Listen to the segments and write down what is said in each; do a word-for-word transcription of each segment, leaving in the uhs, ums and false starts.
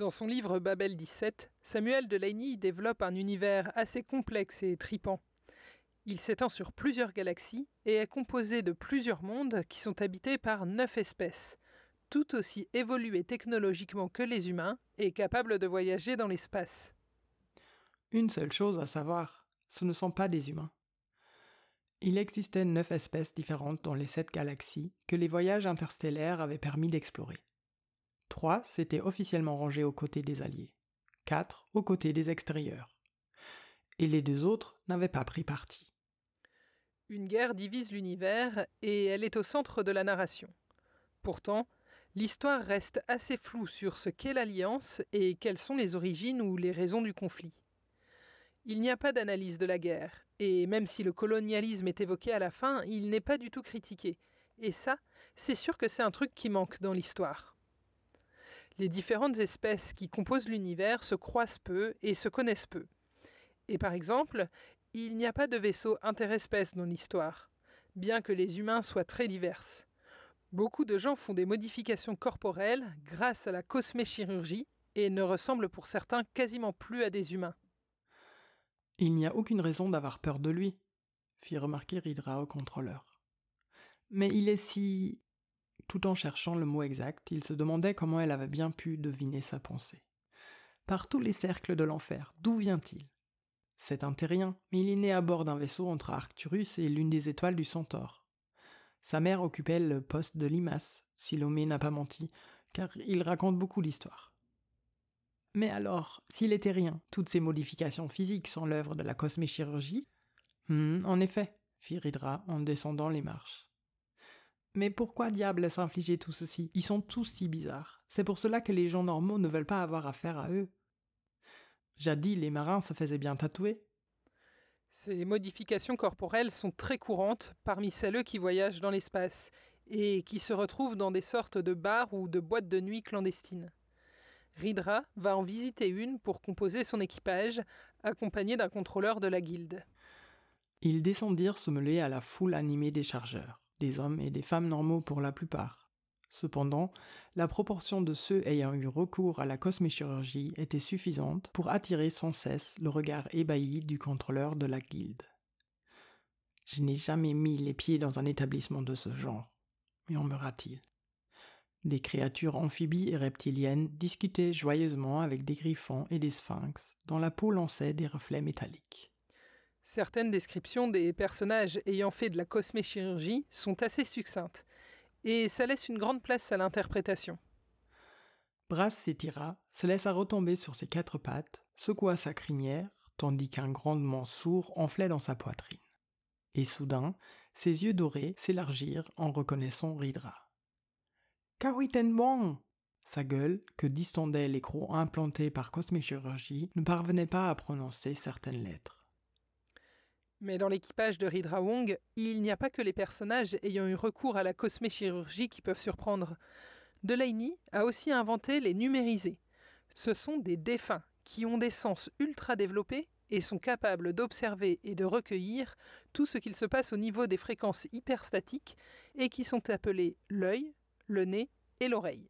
Dans son livre Babel dix-sept, Samuel Delaney développe un univers assez complexe et tripant. Il s'étend sur plusieurs galaxies et est composé de plusieurs mondes qui sont habités par neuf espèces, tout aussi évoluées technologiquement que les humains et capables de voyager dans l'espace. Une seule chose à savoir, ce ne sont pas des humains. Il existait neuf espèces différentes dans les sept galaxies que les voyages interstellaires avaient permis d'explorer. Trois s'étaient officiellement rangés aux côtés des Alliés, quatre aux côtés des extérieurs. Et les deux autres n'avaient pas pris parti. Une guerre divise l'univers et elle est au centre de la narration. Pourtant, l'histoire reste assez floue sur ce qu'est l'Alliance et quelles sont les origines ou les raisons du conflit. Il n'y a pas d'analyse de la guerre, et même si le colonialisme est évoqué à la fin, il n'est pas du tout critiqué. Et ça, c'est sûr que c'est un truc qui manque dans l'histoire. Les différentes espèces qui composent l'univers se croisent peu et se connaissent peu. Et par exemple, il n'y a pas de vaisseau interespèces dans l'histoire, bien que les humains soient très divers. Beaucoup de gens font des modifications corporelles grâce à la cosméchirurgie et ne ressemblent pour certains quasiment plus à des humains. Il n'y a aucune raison d'avoir peur de lui, fit remarquer Ridra au contrôleur. Mais il est si... Tout en cherchant le mot exact, il se demandait comment elle avait bien pu deviner sa pensée. Par tous les cercles de l'enfer, d'où vient-il ? C'est un terrien, mais il est né à bord d'un vaisseau entre Arcturus et l'une des étoiles du Centaure. Sa mère occupait le poste de limace, si Lomé n'a pas menti, car il raconte beaucoup l'histoire. Mais alors, s'il est terrien, toutes ces modifications physiques sont l'œuvre de la cosméchirurgie ? Hmm, en effet, fit Ridra en descendant les marches. Mais pourquoi diable s'infliger tout ceci ? Ils sont tous si bizarres. C'est pour cela que les gens normaux ne veulent pas avoir affaire à eux. Jadis, les marins se faisaient bien tatouer. Ces modifications corporelles sont très courantes parmi celles qui voyagent dans l'espace et qui se retrouvent dans des sortes de bars ou de boîtes de nuit clandestines. Ridra va en visiter une pour composer son équipage, accompagné d'un contrôleur de la guilde. Ils descendirent se mêler à la foule animée des chargeurs, des hommes et des femmes normaux pour la plupart. Cependant, la proportion de ceux ayant eu recours à la cosméchirurgie était suffisante pour attirer sans cesse le regard ébahi du contrôleur de la guilde. « Je n'ai jamais mis les pieds dans un établissement de ce genre », murmura-t-il. Des créatures amphibies et reptiliennes discutaient joyeusement avec des griffons et des sphinx, dont la peau lançait des reflets métalliques. Certaines descriptions des personnages ayant fait de la cosméchirurgie sont assez succinctes, et ça laisse une grande place à l'interprétation. Brass s'étira, se laissa retomber sur ses quatre pattes, secoua sa crinière, tandis qu'un grondement sourd enflait dans sa poitrine. Et soudain, ses yeux dorés s'élargirent en reconnaissant Ridra. « Kawitenbong !» Sa gueule, que distendaient les crocs implantés par cosméchirurgie, ne parvenait pas à prononcer certaines lettres. Mais dans l'équipage de Ridra Wong, il n'y a pas que les personnages ayant eu recours à la cosméchirurgie qui peuvent surprendre. Delaney a aussi inventé les numérisés. Ce sont des défunts qui ont des sens ultra développés et sont capables d'observer et de recueillir tout ce qu'il se passe au niveau des fréquences hyperstatiques et qui sont appelés l'œil, le nez et l'oreille.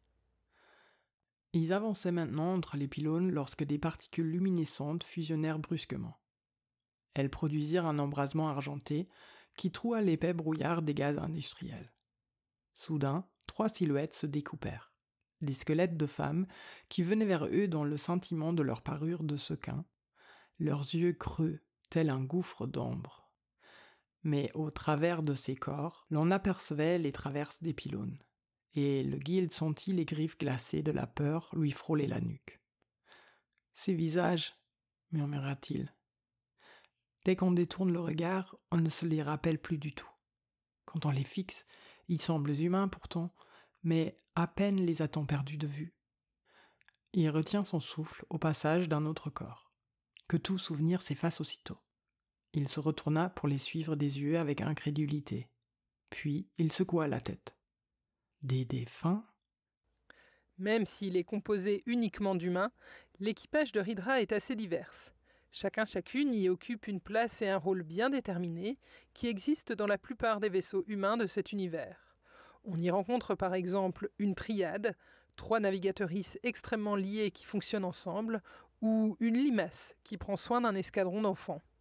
Ils avançaient maintenant entre les pylônes lorsque des particules luminescentes fusionnèrent brusquement. Elles produisirent un embrasement argenté qui troua l'épais brouillard des gaz industriels. Soudain, trois silhouettes se découpèrent. Des squelettes de femmes qui venaient vers eux dans le scintillement de leur parure de sequin, leurs yeux creux, tel un gouffre d'ombre. Mais au travers de ces corps, l'on apercevait les traverses des pylônes, et le guilde sentit les griffes glacées de la peur lui frôler la nuque. « Ces visages !» murmura-t-il. Dès qu'on détourne le regard, on ne se les rappelle plus du tout. Quand on les fixe, ils semblent humains pourtant, mais à peine les a-t-on perdus de vue. Il retient son souffle au passage d'un autre corps. Que tout souvenir s'efface aussitôt. Il se retourna pour les suivre des yeux avec incrédulité. Puis il secoua la tête. Des défunts ? Même s'il est composé uniquement d'humains, l'équipage de Ridra est assez divers. Chacun chacune y occupe une place et un rôle bien déterminés qui existent dans la plupart des vaisseaux humains de cet univers. On y rencontre par exemple une triade, trois navigatrices extrêmement liées qui fonctionnent ensemble, ou une limace qui prend soin d'un escadron d'enfants.